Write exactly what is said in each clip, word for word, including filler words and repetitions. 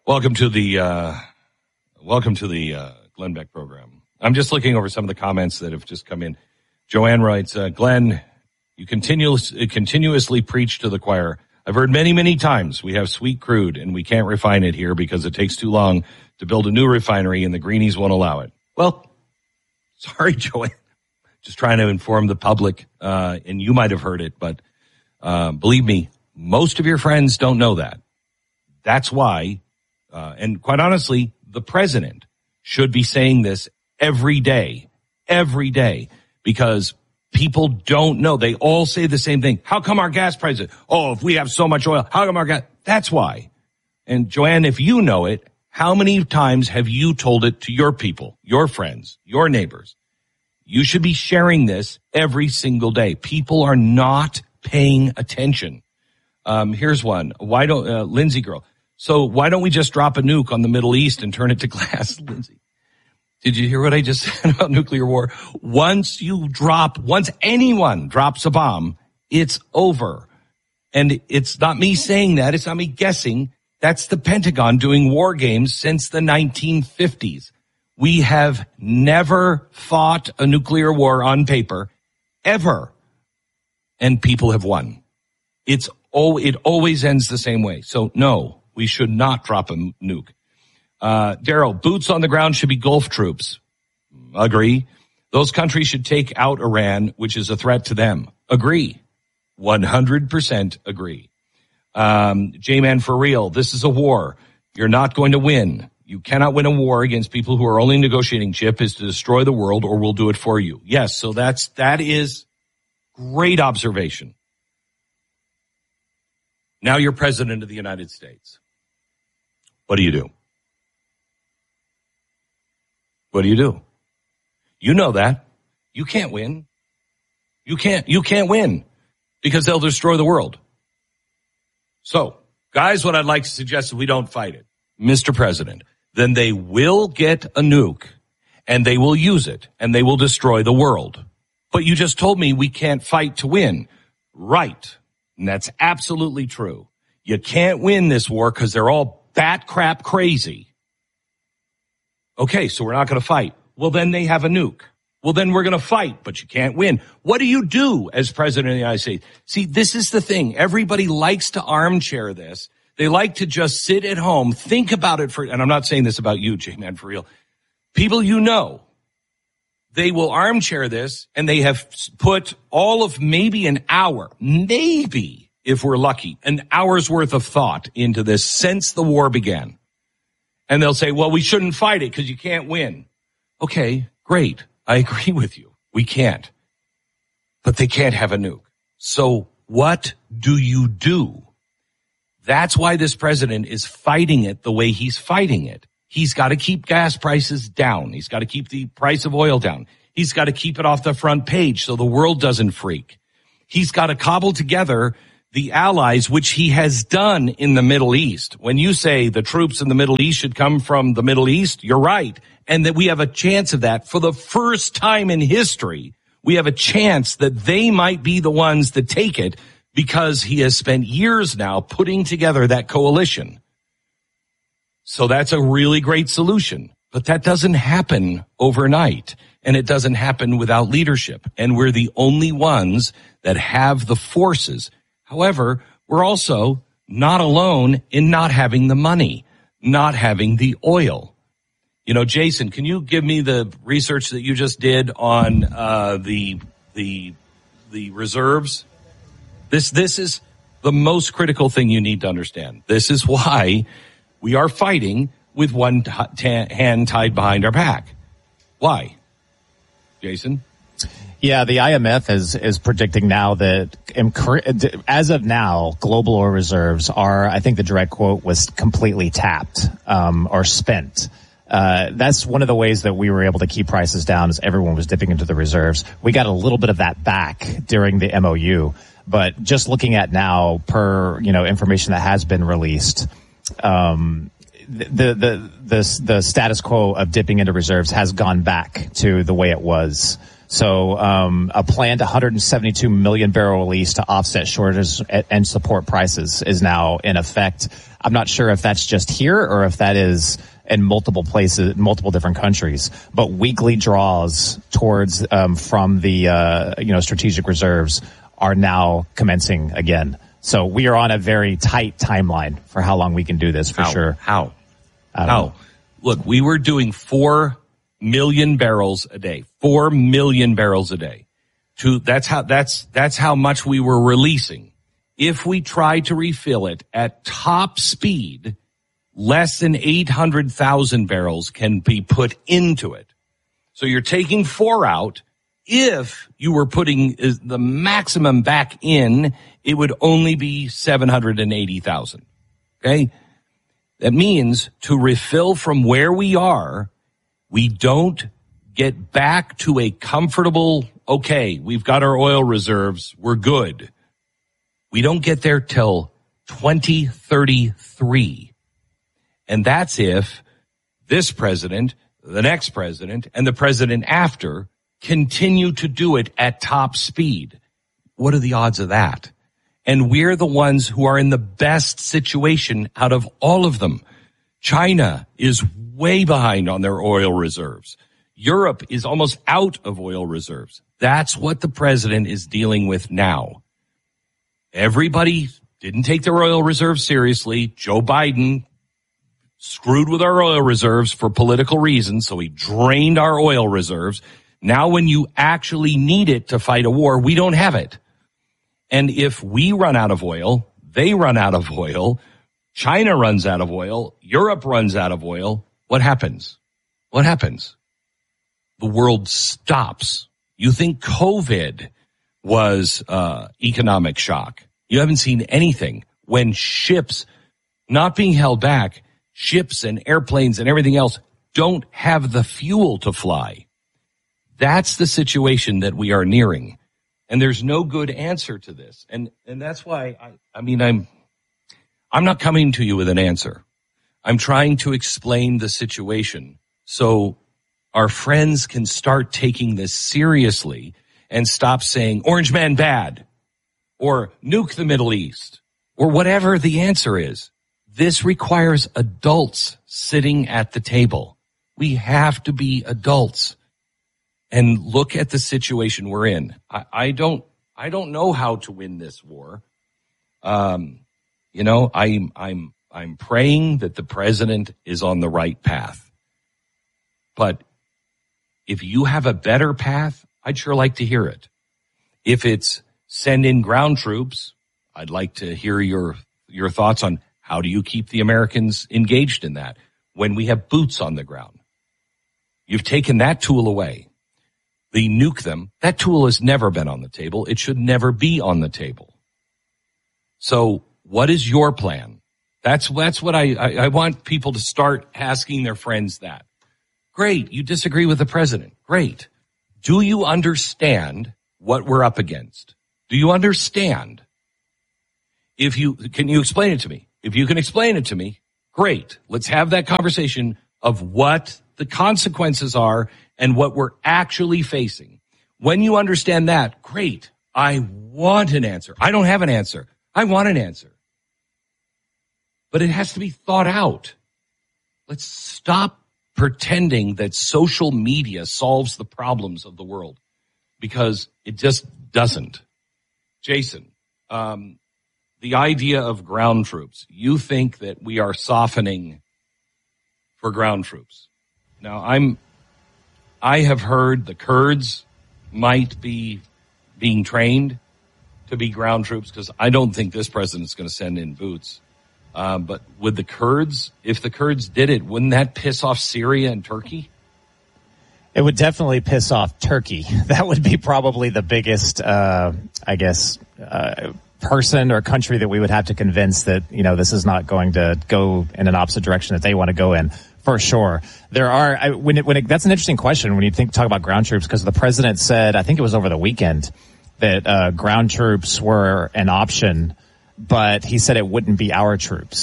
Welcome to the uh, welcome to the uh, Glenn Beck program. I'm just looking over some of the comments that have just come in. Joanne writes, uh, Glenn, you continuous, continuously preach to the choir. I've heard many, many times we have sweet crude and we can't refine it here because it takes too long to build a new refinery and the greenies won't allow it. Well, sorry, Joanne. Just trying to inform the public, uh, and you might have heard it, but uh, believe me, most of your friends don't know that. That's why, uh, and quite honestly, the president should be saying this every day, every day, because people don't know. They all say the same thing. How come our gas prices? Oh, if we have so much oil, how come our gas? That's why. And Joanne, if you know it, how many times have you told it to your people, your friends, your neighbors? You should be sharing this every single day. People are not paying attention. Um, here's one. Why don't, uh, Lindsay girl. So why don't we just drop a nuke on the Middle East and turn it to glass, Lindsay? Did you hear what I just said about nuclear war? Once you drop, once anyone drops a bomb, it's over. And it's not me saying that. It's not me guessing. That's the Pentagon doing war games since the nineteen fifties. We have never fought a nuclear war on paper, ever. And people have won. It's oh, it always ends the same way. So no, we should not drop a nuke. Uh, Daryl, boots on the ground should be Gulf troops. Agree. Those countries should take out Iran, which is a threat to them. Agree. one hundred percent agree. Um, J-Man, for real, this is a war. You're not going to win. You cannot win a war against people who are only negotiating chip is to destroy the world, or we'll do it for you. Yes, so that's, that is great observation. Now you're president of the United States. What do you do? What do you do? You know that. You can't win. You can't, you can't win because they'll destroy the world. So, guys, what I'd like to suggest is we don't fight it. Mister President, then they will get a nuke and they will use it and they will destroy the world. But you just told me we can't fight to win. Right. And that's absolutely true. You can't win this war because they're all bat crap crazy. Okay, so we're not going to fight. Well, then they have a nuke. Well, then we're going to fight, but you can't win. What do you do as president of the United States? See, this is the thing. Everybody likes to armchair this. They like to just sit at home, think about it for, and I'm not saying this about you, J-Man, for real. People you know, they will armchair this, and they have put all of maybe an hour, maybe, if we're lucky, an hour's worth of thought into this since the war began. And they'll say, well, we shouldn't fight it because you can't win. Okay, great. I agree with you. We can't. But they can't have a nuke. So what do you do? That's why this president is fighting it the way he's fighting it. He's got to keep gas prices down. He's got to keep the price of oil down. He's got to keep it off the front page so the world doesn't freak. He's got to cobble together the allies, which he has done in the Middle East. When you say the troops in the Middle East should come from the Middle East, you're right. And that we have a chance of that for the first time in history. We have a chance that they might be the ones that take it because he has spent years now putting together that coalition. So that's a really great solution. But that doesn't happen overnight. And it doesn't happen without leadership. And we're the only ones that have the forces. However, we're also not alone in not having the money, not having the oil. You know, Jason, can you give me the research that you just did on uh, the the the reserves? This this is the most critical thing you need to understand. This is why we are fighting with one t- t- hand tied behind our back. Why, Jason? Yeah, the I M F is is predicting now that as of now, global oil reserves are, I think the direct quote was completely tapped um, or spent. Uh, that's one of the ways that we were able to keep prices down as everyone was dipping into the reserves. We got a little bit of that back during the M O U, but just looking at now per, you know, information that has been released, um, the, the, the, the status quo of dipping into reserves has gone back to the way it was. So um, a planned one hundred seventy-two million barrel release to offset shortages and support prices is now in effect. I'm not sure if that's just here or if that is in multiple places, multiple different countries. But weekly draws towards um, from the uh, you know strategic reserves are now commencing again. So we are on a very tight timeline for how long we can do this for how? sure. How? How? Know. Look, we were doing four million barrels a day. Four million barrels a day. To that's how that's that's how much we were releasing. If we try to refill it at top speed, less than eight hundred thousand barrels can be put into it. So you're taking four out. If you were putting the maximum back in, it would only be seven hundred eighty thousand. Okay? That means to refill from where we are, we don't get back to a comfortable, okay, we've got our oil reserves, we're good. We don't get there till twenty thirty-three. And that's if this president, the next president, and the president after continue to do it at top speed. What are the odds of that? And we're the ones who are in the best situation out of all of them. China is way behind on their oil reserves. Europe is almost out of oil reserves. That's what the president is dealing with now. Everybody didn't take their oil reserves seriously. Joe Biden screwed with our oil reserves for political reasons, so he drained our oil reserves. Now when you actually need it to fight a war, we don't have it. And if we run out of oil, they run out of oil, China runs out of oil, Europe runs out of oil, what happens? What happens? The world stops. You think COVID was uh economic shock. You haven't seen anything. When ships, not being held back, ships and airplanes and everything else don't have the fuel to fly. That's the situation that we are nearing. And there's no good answer to this. And and that's why, I, I mean, I'm I'm not coming to you with an answer. I'm trying to explain the situation so our friends can start taking this seriously and stop saying, Orange Man bad, or nuke the Middle East, or whatever the answer is. This requires adults sitting at the table. We have to be adults and look at the situation we're in. I, I don't, I don't know how to win this war. Um, you know, I'm, I'm, I'm praying that the president is on the right path. But if you have a better path, I'd sure like to hear it. If it's send in ground troops, I'd like to hear your, your thoughts on how do you keep the Americans engaged in that when we have boots on the ground? You've taken that tool away. The nuke them, that tool has never been on the table. It should never be on the table. So what is your plan? That's, that's what I, I, I want people to start asking their friends that. Great. You disagree with the president. Great. Do you understand what we're up against? Do you understand? If you, can you explain it to me? If you can explain it to me, great. Let's have that conversation of what the consequences are and what we're actually facing. When you understand that, great. I want an answer. I don't have an answer. I want an answer. But it has to be thought out. Let's stop pretending that social media solves the problems of the world, because it just doesn't. Jason, um, the idea of ground troops, you think that we are softening for ground troops. Now, I'm, I have heard the Kurds might be being trained to be ground troops, because I don't think this president's going to send in boots. Um, but with the Kurds, if the Kurds did it, wouldn't that piss off Syria and Turkey? It would definitely piss off Turkey. That would be probably the biggest, uh, I guess, uh, person or country that we would have to convince that, you know, this is not going to go in an opposite direction that they want to go in. For sure. There are, I, when it, when it, that's an interesting question when you think, talk about ground troops, because the president said, I think it was over the weekend, that, uh, ground troops were an option, but he said it wouldn't be our troops,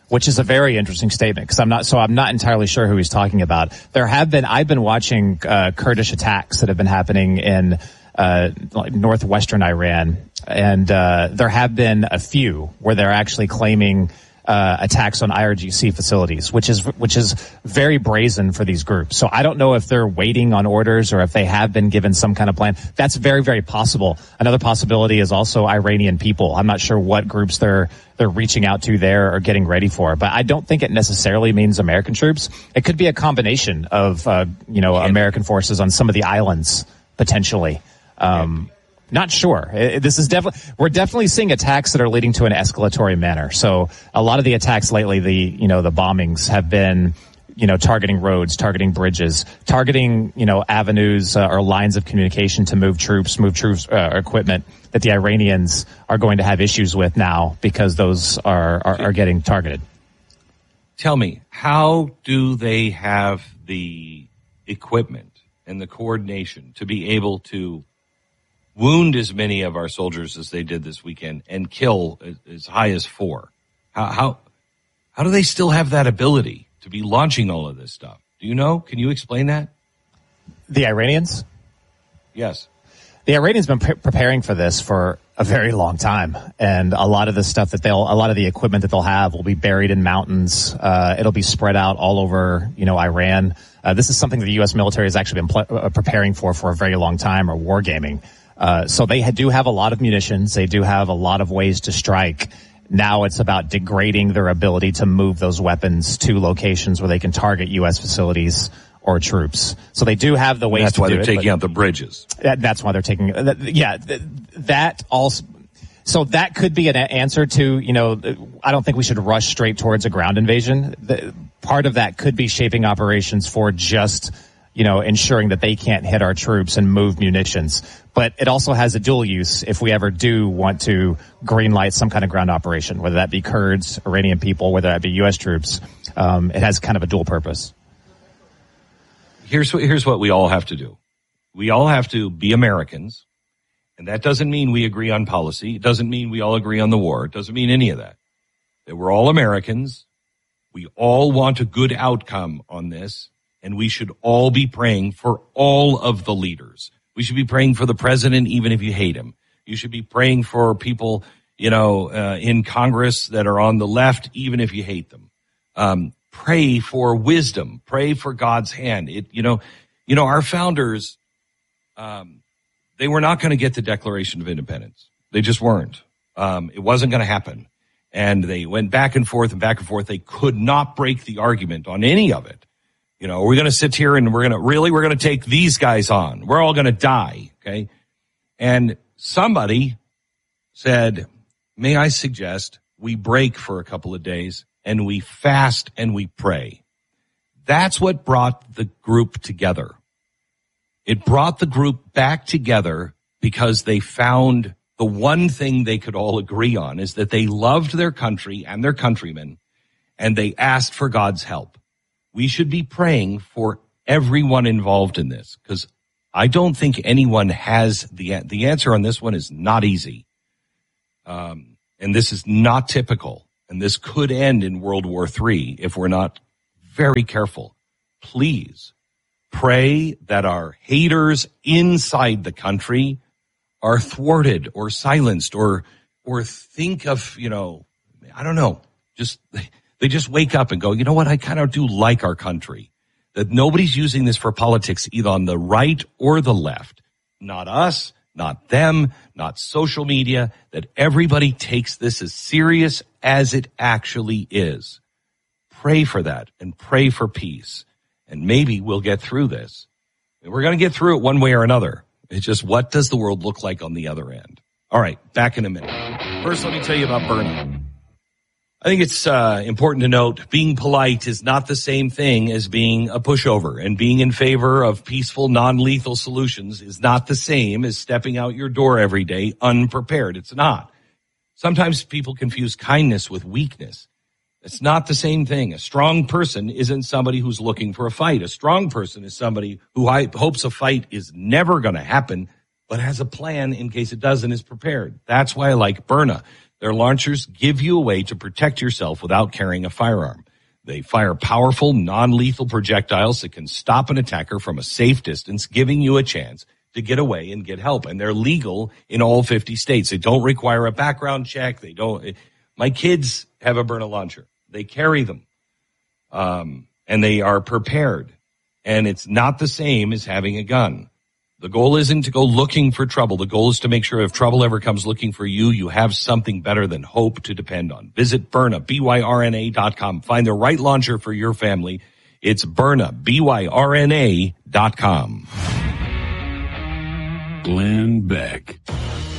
which is a very interesting statement because I'm not, so I'm not entirely sure who he's talking about. There have been, I've been watching, uh, Kurdish attacks that have been happening in, uh, like northwestern Iran. And, uh, there have been a few where they're actually claiming, uh, attacks on I R G C facilities, which is, which is very brazen for these groups. So I don't know if they're waiting on orders or if they have been given some kind of plan. That's very, very possible. Another possibility is also Iranian people. I'm not sure what groups they're, they're reaching out to there or getting ready for, but I don't think it necessarily means American troops. It could be a combination of, uh, you know, American forces on some of the islands potentially. Um, Not sure. This is definitely, we're definitely seeing attacks that are leading to an escalatory manner. So a lot of the attacks lately, the, you know, the bombings have been, you know, targeting roads, targeting bridges, targeting, you know, avenues uh, or lines of communication to move troops, move troops, uh, equipment that the Iranians are going to have issues with now because those are, are, are getting targeted. Tell me, how do they have the equipment and the coordination to be able to wound as many of our soldiers as they did this weekend and kill as high as four? How, how, how do they still have that ability to be launching all of this stuff? Do you know? Can you explain that? The Iranians? Yes. The Iranians have been pre- preparing for this for a very long time. And a lot of the stuff that they'll, a lot of the equipment that they'll have will be buried in mountains. Uh, it'll be spread out all over, you know, Iran. Uh, this is something that the U S military has actually been pl- uh, preparing for for a very long time, or wargaming. Uh, so they do have a lot of munitions. They do have a lot of ways to strike. Now it's about degrading their ability to move those weapons to locations where they can target U S facilities or troops. So they do have the ways that's to do it. That's why they're taking out the bridges. That, that's why they're taking, uh, yeah, th- that also, so that could be an answer to, you know, I don't think we should rush straight towards a ground invasion. The, part of that could be shaping operations for just, you know, ensuring that they can't hit our troops and move munitions. But it also has a dual use if we ever do want to greenlight some kind of ground operation, whether that be Kurds, Iranian people, whether that be U S troops. Um, it has kind of a dual purpose. Here's what, here's what we all have to do. We all have to be Americans. And that doesn't mean we agree on policy. It doesn't mean we all agree on the war. It doesn't mean any of that. That we're all Americans. We all want a good outcome on this. And we should all be praying for all of the leaders. We should be praying for the president, even if you hate him. You should be praying for people, you know, uh, in Congress that are on the left, even if you hate them. Um, pray for wisdom. Pray for God's hand. It, you know, you know, our founders, um, they were not going to get the Declaration of Independence. They just weren't. Um, it wasn't going to happen. And they went back and forth and back and forth. They could not break the argument on any of it. You know, we're going to sit here and we're going to, really, we're going to take these guys on. We're all going to die, okay? And somebody said, may I suggest we break for a couple of days and we fast and we pray. That's what brought the group together. It brought the group back together because they found the one thing they could all agree on is that they loved their country and their countrymen, and they asked for God's help. We should be praying for everyone involved in this, because I don't think anyone has the the answer on this one is not easy. Um, and this is not typical. And this could end in World War Three if we're not very careful. Please pray that our haters inside the country are thwarted or silenced, or or think of, you know, I don't know, just they just wake up and go, you know what, I kind of do like our country. That nobody's using this for politics, either on the right or the left. Not us, not them, not social media. That everybody takes this as serious as it actually is. Pray for that and pray for peace. And maybe we'll get through this. We're going to get through it one way or another. It's just, what does the world look like on the other end? All right, back in a minute. First, let me tell you about Bernie. I think it's uh, important to note being polite is not the same thing as being a pushover, and being in favor of peaceful, non-lethal solutions is not the same as stepping out your door every day unprepared. It's not. Sometimes people confuse kindness with weakness. It's not the same thing. A strong person isn't somebody who's looking for a fight. A strong person is somebody who I, hopes a fight is never going to happen, but has a plan in case it does and is prepared. That's why I like Berna. Their launchers give you a way to protect yourself without carrying a firearm. They fire powerful, non-lethal projectiles that can stop an attacker from a safe distance, giving you a chance to get away and get help. And they're legal in all fifty states. They don't require a background check. They don't. My kids have a Byrna launcher. They carry them. Um, and they are prepared. And it's not the same as having a gun. The goal isn't to go looking for trouble. The goal is to make sure if trouble ever comes looking for you, you have something better than hope to depend on. Visit Byrna, B Y R N A dot com. Find the right launcher for your family. It's Byrna, B Y R N A dot com. Glenn Beck.